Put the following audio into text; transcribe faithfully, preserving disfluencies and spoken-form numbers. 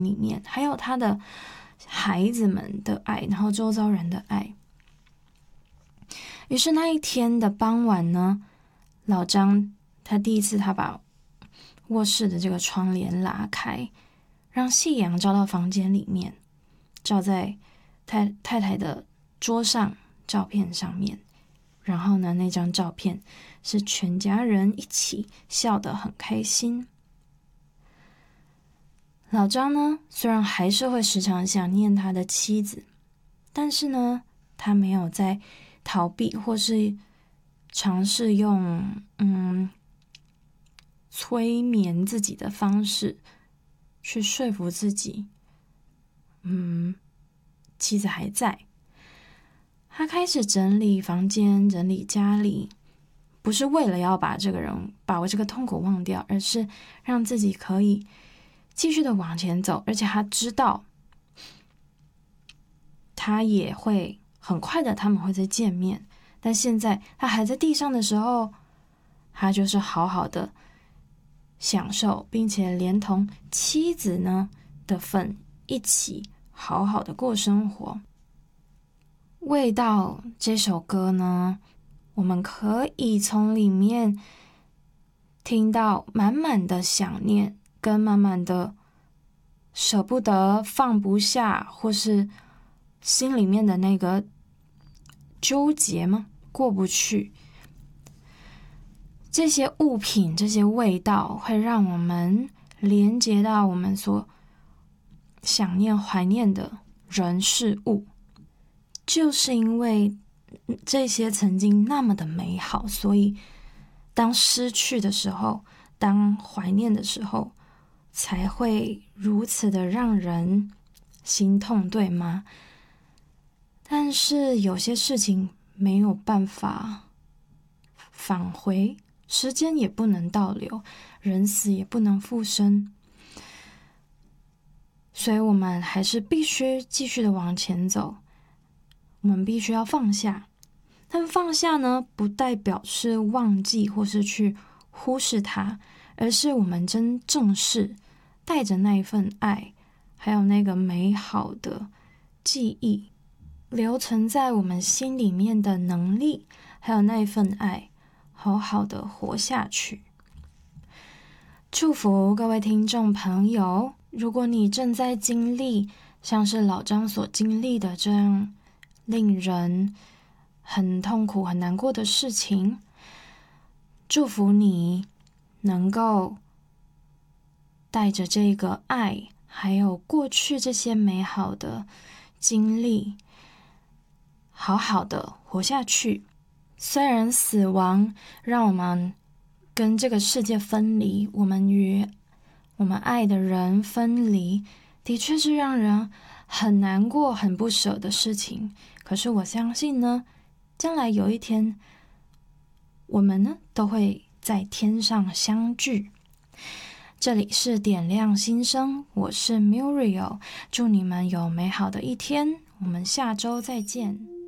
里面，还有他的孩子们的爱，然后周遭人的爱。于是那一天的傍晚呢，老张他第一次他把卧室的这个窗帘拉开，让夕阳照到房间里面，照在太太太的桌上照片上面。然后呢，那张照片是全家人一起笑得很开心。老张呢，虽然还是会时常想念他的妻子，但是呢，他没有在逃避或是尝试用嗯催眠自己的方式去说服自己，嗯，妻子还在。他开始整理房间，整理家里，不是为了要把这个人把我这个痛苦忘掉，而是让自己可以继续的往前走。而且他知道他也会很快的他们会再见面，但现在他还在地上的时候，他就是好好的享受，并且连同妻子呢的份一起好好的过生活。味道这首歌呢，我们可以从里面听到满满的想念，跟满满的舍不得、放不下，或是心里面的那个纠结吗？过不去。这些物品、这些味道会让我们连接到我们所想念、怀念的人事物。就是因为这些曾经那么的美好，所以当失去的时候，当怀念的时候，才会如此的让人心痛，对吗？但是有些事情没有办法返回，时间也不能倒流，人死也不能复生，所以我们还是必须继续的往前走。我们必须要放下，但放下呢，不代表是忘记或是去忽视它，而是我们真正视，带着那一份爱，还有那个美好的记忆，留存在我们心里面的能力，还有那一份爱，好好的活下去。祝福各位听众朋友，如果你正在经历像是老张所经历的这样令人很痛苦、很难过的事情，祝福你能够带着这个爱，还有过去这些美好的经历，好好的活下去。虽然死亡让我们跟这个世界分离，我们与我们爱的人分离，的确是让人很难过、很不舍的事情。可是我相信呢，将来有一天，我们呢都会在天上相聚。这里是点亮心声，我是 Muriel， 祝你们有美好的一天，我们下周再见。